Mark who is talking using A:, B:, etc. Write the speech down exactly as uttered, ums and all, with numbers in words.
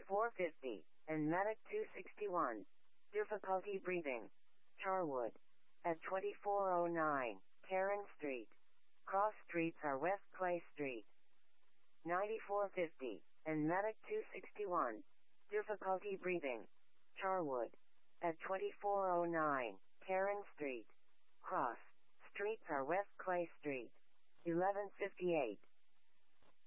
A: ninety-four fifty, and Medic two sixty-one. Difficulty breathing. Charwood. At twenty-four oh nine, Karen Street. Cross streets are West Clay Street. ninety-four fifty, and Medic two sixty-one. Difficulty breathing. Charwood. At twenty-four oh nine, Karen Street. Cross streets are West Clay Street. eleven fifty-eight,